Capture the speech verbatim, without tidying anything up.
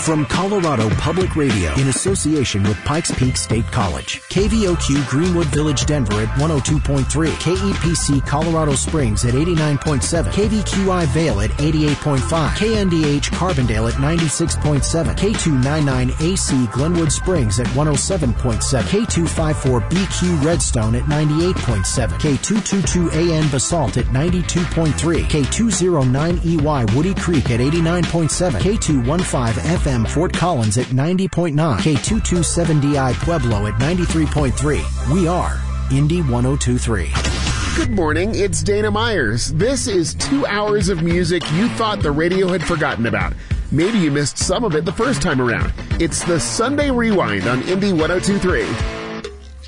From Colorado Public Radio in association with Pikes Peak State College. K V O Q Greenwood Village, Denver at one oh two point three. K E P C Colorado Springs at eighty-nine point seven. K V Q I Vail at eighty-eight point five. K N D H Carbondale at ninety-six point seven. K two ninety-nine A C Glenwood Springs at one oh seven point seven. K two fifty-four B Q Redstone at ninety-eight point seven. K two twenty-two A N Basalt at ninety-two point three. K two oh nine E Y Woody Creek at eighty-nine point seven. K two fifteen F M Fort Collins at ninety point nine. K two twenty-seven D I Pueblo at ninety-three point three. We are Indy one oh two point three. Good morning, it's Dana Myers. This is two hours of music you thought the radio had forgotten about. Maybe you missed some of it the first time around. It's the Sunday Rewind on Indy one oh two point three.